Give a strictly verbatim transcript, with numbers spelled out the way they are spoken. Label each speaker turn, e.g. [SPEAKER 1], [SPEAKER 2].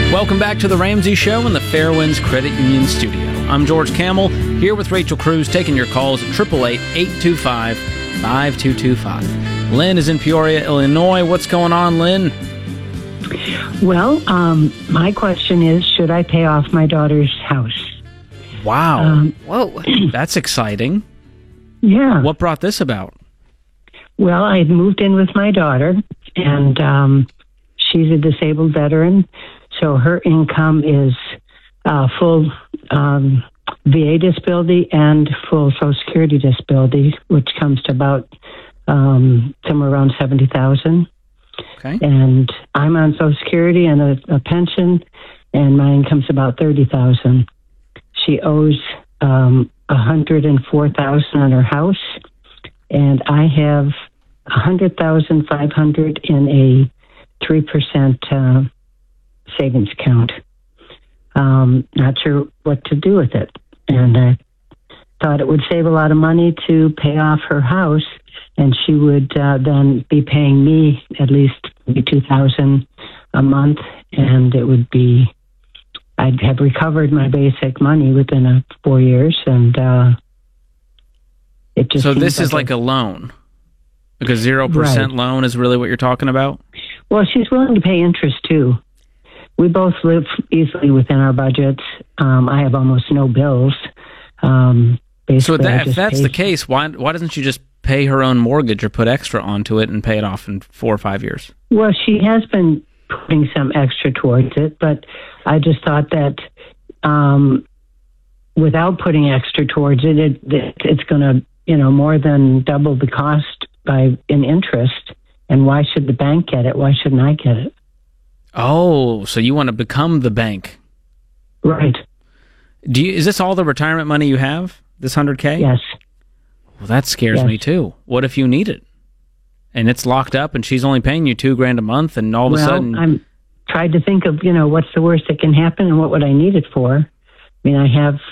[SPEAKER 1] Welcome back to the Ramsey Show in the Fairwinds Credit Union studio. I'm George Camel, here with Rachel Cruz, taking your calls at eight eight eight, eight two five, five two two five. Lynn is in Peoria, Illinois. What's going on, Lynn?
[SPEAKER 2] Well, um, my question is, should I pay off my daughter's house?
[SPEAKER 1] Wow.
[SPEAKER 2] Um,
[SPEAKER 1] Whoa. That's exciting.
[SPEAKER 2] Yeah.
[SPEAKER 1] What brought this about?
[SPEAKER 2] Well, I had moved in with my daughter, and um, she's a disabled veteran, so her income is uh, full um, V A disability and full Social Security disability, which comes to about um, somewhere around seventy thousand dollars.
[SPEAKER 1] Okay.
[SPEAKER 2] And I'm on Social Security and a, a pension, and my income's about thirty thousand dollars. She owes um, one hundred four thousand dollars on her house, and I have one hundred thousand five hundred dollars in a three percent uh, savings account. Um, not sure what to do with it. And I thought it would save a lot of money to pay off her house, and she would uh, then be paying me at least two thousand dollars a month, and it would be, I'd have recovered my basic money within a four years, and uh, it just
[SPEAKER 1] So this
[SPEAKER 2] like
[SPEAKER 1] is like a, a loan? Like a zero percent
[SPEAKER 2] right.
[SPEAKER 1] loan is really what you're talking about?
[SPEAKER 2] Well, she's willing to pay interest, too. We both live easily within our budgets. Um, I have almost no bills. Um,
[SPEAKER 1] so that, if that's
[SPEAKER 2] pay.
[SPEAKER 1] the case, why why doesn't she just pay her own mortgage or put extra onto it and pay it off in four or five years?
[SPEAKER 2] Well, she has been putting some extra towards it, but I just thought that um, without putting extra towards it, it, it it's going to, you know, more than double the cost by in interest. And why should the bank get it? Why shouldn't I get it?
[SPEAKER 1] Oh, so you want to become the bank?
[SPEAKER 2] Right.
[SPEAKER 1] Do you? Is this all the retirement money you have? This one hundred K?
[SPEAKER 2] Yes.
[SPEAKER 1] Well, that scares
[SPEAKER 2] yes.
[SPEAKER 1] me too. What if you need it? And it's locked up and she's only paying you two grand a month, and all of
[SPEAKER 2] well,
[SPEAKER 1] a sudden...
[SPEAKER 2] I'm tried to think of, you know, what's the worst that can happen and what would I need it for? I mean, I have